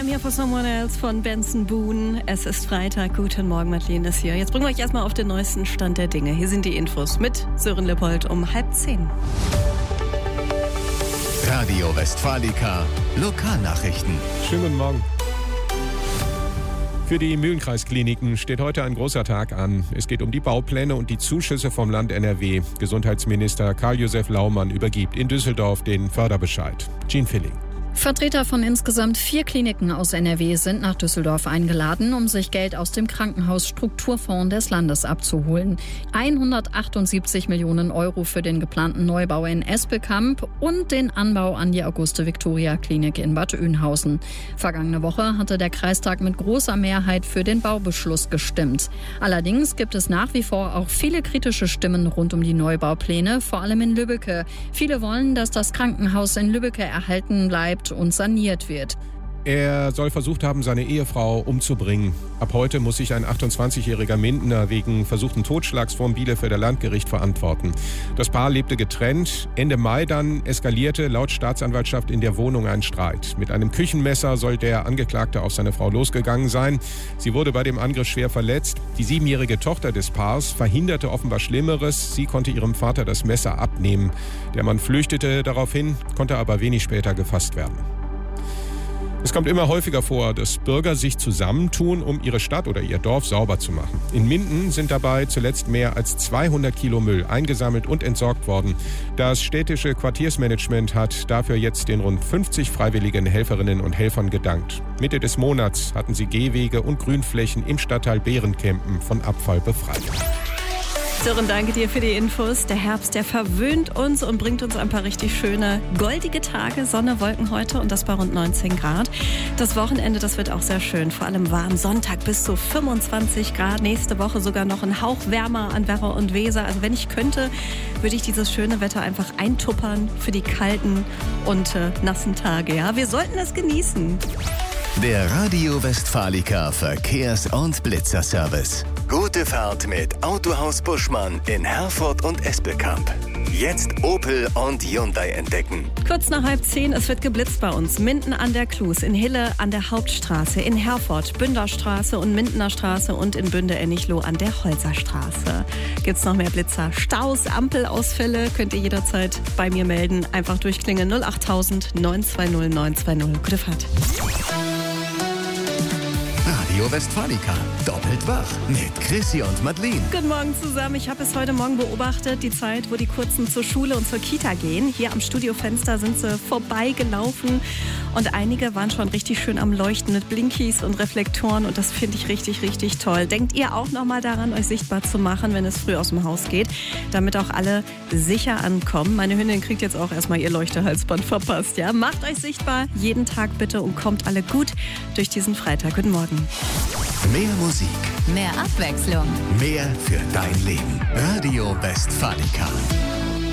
Here for Someone Else von Benson Boone. Es ist Freitag. Guten Morgen, Madeleine ist hier. Jetzt bringen wir euch erstmal auf den neuesten Stand der Dinge. Hier sind die Infos mit Sören Lippold um 9:30. Radio Westfalica, Lokalnachrichten. Schönen guten Morgen. Für die Mühlenkreiskliniken steht heute ein großer Tag an. Es geht um die Baupläne und die Zuschüsse vom Land NRW. Gesundheitsminister Karl-Josef Laumann übergibt in Düsseldorf den Förderbescheid. Jean Filling. Vertreter von insgesamt 4 Kliniken aus NRW sind nach Düsseldorf eingeladen, um sich Geld aus dem Krankenhausstrukturfonds des Landes abzuholen. 178 Millionen Euro für den geplanten Neubau in Espelkamp und den Anbau an die Auguste-Victoria-Klinik in Bad Oeynhausen. Vergangene Woche hatte der Kreistag mit großer Mehrheit für den Baubeschluss gestimmt. Allerdings gibt es nach wie vor auch viele kritische Stimmen rund um die Neubaupläne, vor allem in Lübbecke. Viele wollen, dass das Krankenhaus in Lübbecke erhalten bleibt und saniert wird. Er soll versucht haben, seine Ehefrau umzubringen. Ab heute muss sich ein 28-jähriger Mindener wegen versuchten Totschlags vorm Bielefelder Landgericht verantworten. Das Paar lebte getrennt. Ende Mai dann eskalierte laut Staatsanwaltschaft in der Wohnung ein Streit. Mit einem Küchenmesser soll der Angeklagte auf seine Frau losgegangen sein. Sie wurde bei dem Angriff schwer verletzt. Die 7-jährige Tochter des Paars verhinderte offenbar Schlimmeres. Sie konnte ihrem Vater das Messer abnehmen. Der Mann flüchtete daraufhin, konnte aber wenig später gefasst werden. Es kommt immer häufiger vor, dass Bürger sich zusammentun, um ihre Stadt oder ihr Dorf sauber zu machen. In Minden sind dabei zuletzt mehr als 200 Kilo Müll eingesammelt und entsorgt worden. Das städtische Quartiersmanagement hat dafür jetzt den rund 50 freiwilligen Helferinnen und Helfern gedankt. Mitte des Monats hatten sie Gehwege und Grünflächen im Stadtteil Bärenkempen von Abfall befreit. Sören, danke dir für die Infos. Der Herbst, der verwöhnt uns und bringt uns ein paar richtig schöne, goldige Tage. Sonne, Wolken heute und das bei rund 19 Grad. Das Wochenende, das wird auch sehr schön. Vor allem warm. Sonntag bis zu 25 Grad. Nächste Woche sogar noch ein Hauch wärmer an Werra und Weser. Also wenn ich könnte, würde ich dieses schöne Wetter einfach eintuppern für die kalten und nassen Tage. Ja, wir sollten es genießen. Der Radio Westfalica Verkehrs- und Blitzerservice. Gute Fahrt mit Autohaus Buschmann in Herford und Espelkamp. Jetzt Opel und Hyundai entdecken. Kurz nach 9:30, es wird geblitzt bei uns. Minden an der Klus, in Hille an der Hauptstraße, in Herford, Bünderstraße und Mindener Straße und in Bünde-Ennichloh an der Holzerstraße. Gibt's noch mehr Blitzer? Staus, Ampelausfälle könnt ihr jederzeit bei mir melden. Einfach durchklingeln 08000 920 920. Gute Fahrt. Radio Westfalica, doppelt wach mit Chrissy und Madeleine. Guten Morgen zusammen. Ich habe es heute Morgen beobachtet, die Zeit, wo die Kurzen zur Schule und zur Kita gehen. Hier am Studiofenster sind sie vorbeigelaufen und einige waren schon richtig schön am Leuchten mit Blinkies und Reflektoren und das finde ich richtig, richtig toll. Denkt ihr auch nochmal daran, euch sichtbar zu machen, wenn es früh aus dem Haus geht, damit auch alle sicher ankommen. Meine Hündin kriegt jetzt auch erstmal ihr Leuchtehalsband verpasst. Ja? Macht euch sichtbar, jeden Tag bitte und kommt alle gut durch diesen Freitag. Guten Morgen. Mehr Musik, mehr Abwechslung, mehr für dein Leben. Radio Westfalica.